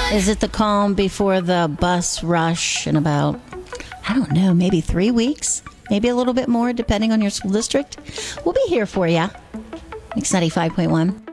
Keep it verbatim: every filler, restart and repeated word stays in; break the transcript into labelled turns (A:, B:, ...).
A: Is it the calm before the bus rush in about, I don't know, maybe three weeks? Maybe a little bit more, depending on your school district. We'll be here for you. Mix ninety-five point one.